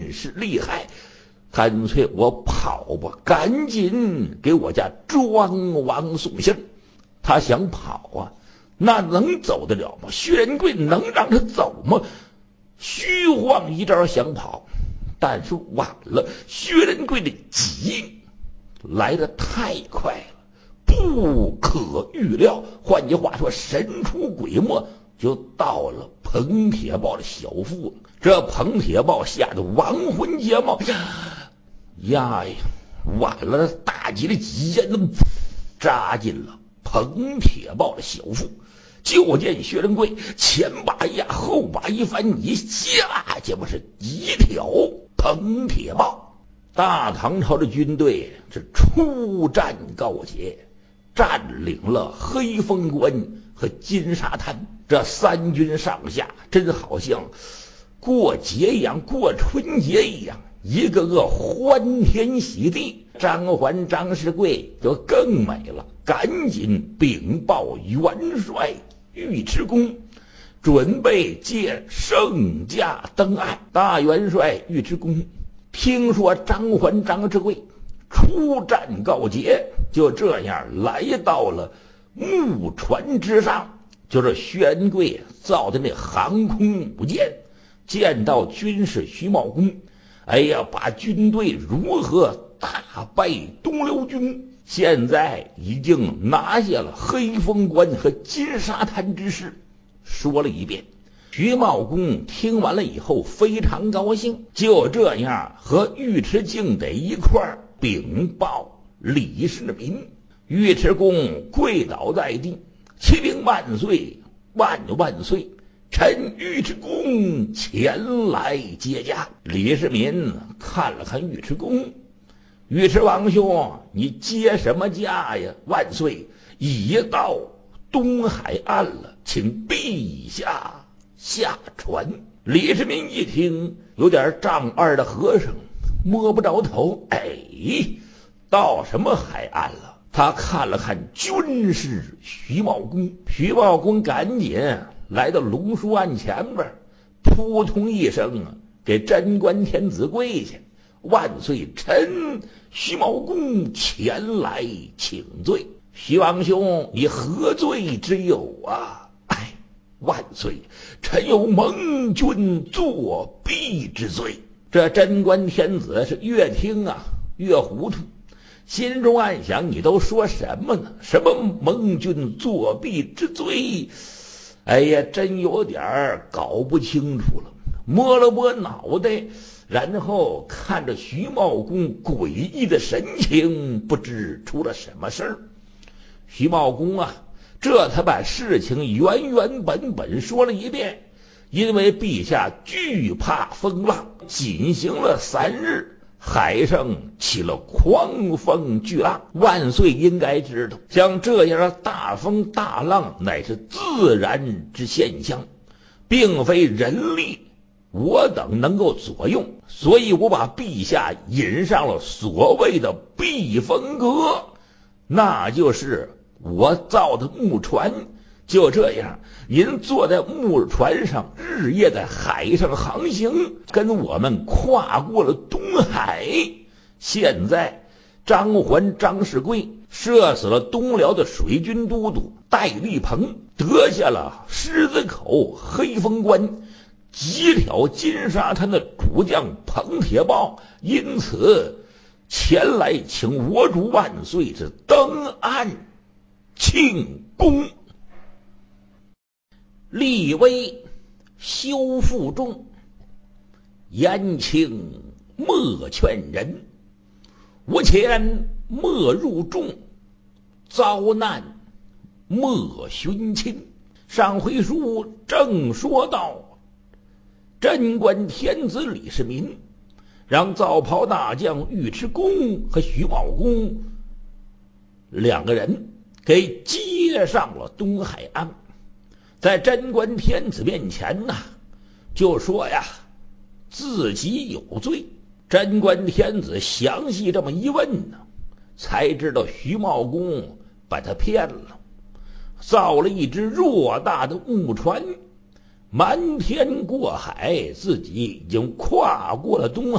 甚是厉害，干脆我跑吧，赶紧给我家庄王送信。他想跑啊，那能走得了吗？薛仁贵能让他走吗？虚晃一招想跑，但是晚了，薛仁贵的急来得太快了，不可预料。换句话说，神出鬼没，就到了彭铁豹的小腹。这彭铁豹吓得亡魂皆冒，呀，晚了，大吉的几箭扎进了彭铁豹的小腹。就见薛仁贵前把一压，后把一翻，一下结果是一条彭铁豹。大唐朝的军队是出战告捷，占领了黑风关和金沙滩。这三军上下真好像过节一样，过春节一样，一个个欢天喜地。张环、张世贵就更美了，赶紧禀报元帅尉迟恭，准备借圣驾登岸。大元帅尉迟恭听说张环、张世贵出战告捷，就这样来到了木船之上，就是薛仁贵造的那航空母舰。见到军师徐茂公，哎呀，把军队如何大败东辽军，现在已经拿下了黑风关和金沙滩之事，说了一遍。徐茂公听完了以后非常高兴，就这样和尉迟敬德一块儿禀报李世民。尉迟恭跪倒在地，启禀万岁，万万岁，臣尉迟恭前来接驾。李世民看了看尉迟恭，尉迟王兄，你接什么驾呀？万岁，已到东海岸了，请陛下下船。李世民一听，有点丈二的和尚摸不着头，到什么海岸了？他看了看军师徐茂公，徐茂公赶紧来到龙书案前边，扑通一声给贞观天子跪下。万岁，臣徐茂公前来请罪。徐王兄，你何罪之有啊？万岁，臣有蒙君作弊之罪。这贞观天子是越听越糊涂，心中暗想，你都说什么呢？什么蒙君作弊之罪？真有点搞不清楚了。摸了摸脑袋，然后看着徐茂公诡异的神情，不知出了什么事儿。徐茂公这才把事情原原本本说了一遍。因为陛下惧怕风浪，仅行了3日，海上起了狂风巨浪。万岁应该知道，像这样的大风大浪乃是自然之现象，并非人力我等能够左右，所以我把陛下引上了所谓的避风阁，那就是我造的木船。就这样，您坐在木船上，日夜在海上航行，跟我们跨过了东海。现在张环、张世贵射死了东辽的水军都督戴笠鹏，得下了狮子口、黑风关几条金沙滩的主将彭铁豹，因此前来请我主万岁之登岸庆功。立威修复重，言轻莫劝人。无钱莫入众，遭难莫寻亲。上回书正说到，贞观天子李世民让皂袍大将尉迟恭和徐茂公2个人给接上了东海岸。在贞观天子面前就说自己有罪。贞观天子详细这么一问才知道徐茂公把他骗了，造了一只偌大的木船，瞒天过海，自己已经跨过了东海。